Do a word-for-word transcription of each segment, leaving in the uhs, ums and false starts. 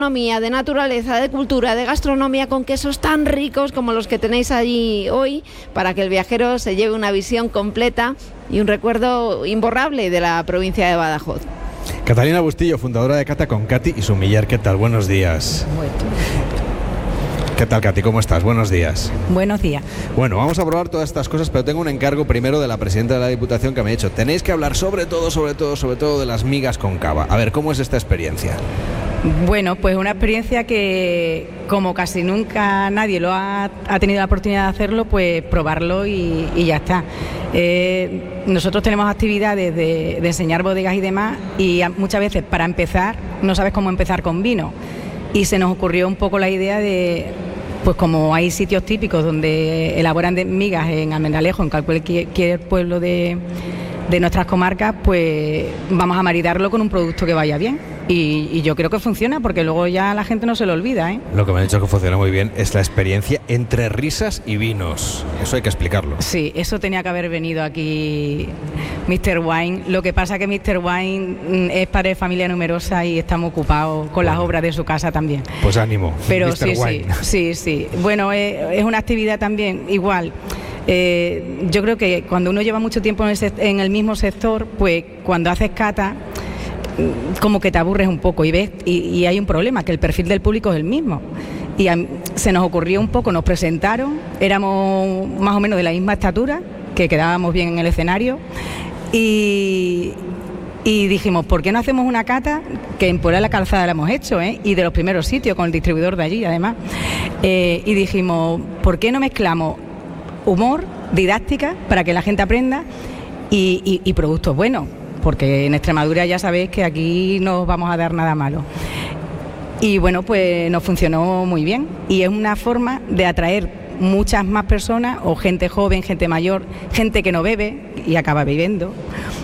de naturaleza, de cultura, de gastronomía, con quesos tan ricos como los que tenéis allí hoy, para que el viajero se lleve una visión completa y un recuerdo imborrable de la provincia de Badajoz. Catalina Bustillo, fundadora de Cata con Cati y Sumiller, ¿qué tal? Buenos días. Bueno. ¿Qué tal, Cati? ¿Cómo estás? Buenos días. Buenos días. Bueno, vamos a probar todas estas cosas, pero tengo un encargo primero de la presidenta de la Diputación que me ha dicho, tenéis que hablar sobre todo, sobre todo, sobre todo de las migas con cava. A ver, ¿cómo es esta experiencia? Bueno, pues una experiencia que, como casi nunca nadie lo ha, ha tenido la oportunidad de hacerlo, pues probarlo y, y ya está. Eh, nosotros tenemos actividades de, de enseñar bodegas y demás, y a, muchas veces para empezar no sabes cómo empezar con vino. Y se nos ocurrió un poco la idea de, pues como hay sitios típicos donde elaboran de migas en Almendralejo, en cualquier pueblo de, de nuestras comarcas, pues vamos a maridarlo con un producto que vaya bien. Y, y yo creo que funciona, porque luego ya la gente no se lo olvida, ¿eh? Lo que me han dicho que funciona muy bien es la experiencia entre risas y vinos. Eso hay que explicarlo. Sí, eso tenía que haber venido aquí míster Wine. Lo que pasa que míster Wine es padre de familia numerosa y estamos ocupados con bueno, las obras de su casa también. Pues ánimo, Pero míster sí, Wine. sí, sí, sí. Bueno, es, es una actividad también igual. Eh, yo creo que cuando uno lleva mucho tiempo en el, en el mismo sector, pues cuando haces cata, como que te aburres un poco y ves, y, y hay un problema, que el perfil del público es el mismo. Y a, se nos ocurrió un poco, nos presentaron, éramos más o menos de la misma estatura, que quedábamos bien en el escenario, y, y dijimos, ¿por qué no hacemos una cata? Que en Puebla de la Calzada la hemos hecho, ¿eh? Y de los primeros sitios, con el distribuidor de allí, además. Eh, y dijimos, ¿por qué no mezclamos humor, didáctica, para que la gente aprenda, y, y, y productos buenos? Porque en Extremadura ya sabéis que aquí no os vamos a dar nada malo. Y bueno, pues nos funcionó muy bien, y es una forma de atraer muchas más personas, o gente joven, gente mayor, gente que no bebe y acaba bebiendo.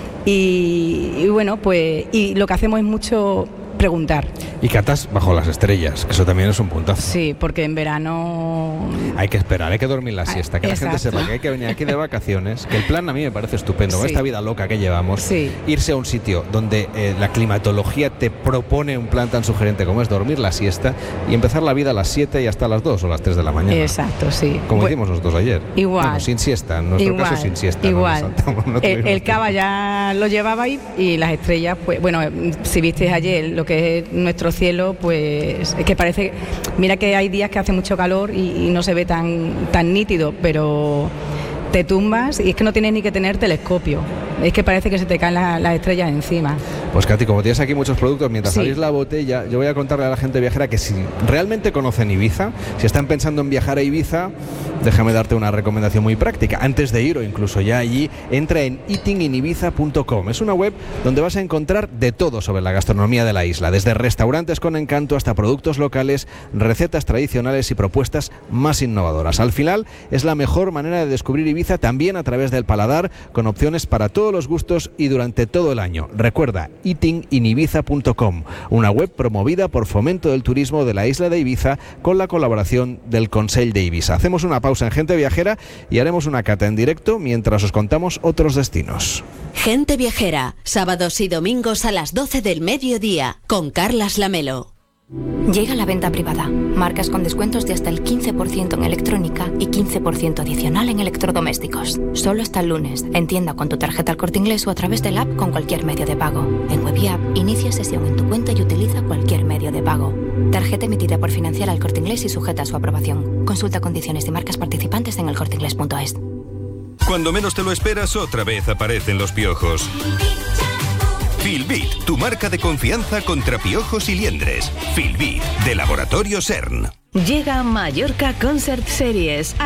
Y, y bueno, pues y lo que hacemos es mucho preguntar. Y catas bajo las estrellas, que eso también es un puntazo. Sí, porque en verano hay que esperar, hay que dormir la siesta, que Exacto. la gente sepa que hay que venir aquí de vacaciones, que el plan a mí me parece estupendo, sí. Con esta vida loca que llevamos, sí. Irse a un sitio donde eh, la climatología te propone un plan tan sugerente como es dormir la siesta y empezar la vida a las siete y hasta las dos o las tres de la mañana. Exacto, sí. Como bueno, hicimos nosotros ayer. Igual. Bueno, sin siesta, en nuestro igual, caso sin siesta. Igual. No saltamos, no el el cava ya lo llevabais, y las estrellas, pues bueno, si visteis ayer lo que es nuestro cielo, pues es que parece, mira que hay días que hace mucho calor y, y no se ve tan, tan nítido, pero te tumbas y es que no tienes ni que tener telescopio, es que parece que se te caen las la estrellas encima. Pues Katy, como tienes aquí muchos productos, mientras sí. abrís la botella, yo voy a contarle a la gente viajera que si realmente conocen Ibiza, si están pensando en viajar a Ibiza, déjame darte una recomendación muy práctica. Antes de ir o incluso ya allí, entra en eating in ibiza punto com. Es una web donde vas a encontrar de todo sobre la gastronomía de la isla, desde restaurantes con encanto hasta productos locales, recetas tradicionales y propuestas más innovadoras. Al final, es la mejor manera de descubrir Ibiza también a través del paladar, con opciones para todos los gustos y durante todo el año. Recuerda, eating in ibiza punto com, una web promovida por Fomento del Turismo de la isla de Ibiza con la colaboración del Consell de Ibiza. Hacemos una pausa en Gente Viajera y haremos una cata en directo mientras os contamos otros destinos. Gente Viajera, sábados y domingos a las doce del mediodía, con Carlas Lamelo. Llega la venta privada. Marcas con descuentos de hasta el quince por ciento en electrónica y quince por ciento adicional en electrodomésticos. Solo hasta el lunes. En tienda con tu tarjeta El Corte Inglés o a través del app con cualquier medio de pago. En web y app, inicia sesión en tu cuenta y utiliza cualquier medio de pago. Tarjeta emitida por Financiera El Corte Inglés y sujeta a su aprobación. Consulta condiciones y marcas participantes en el corte inglés punto es. Cuando menos te lo esperas, otra vez aparecen los piojos. Filbit, tu marca de confianza contra piojos y liendres. Filbit, de Laboratorio CERN. Llega Mallorca Concert Series.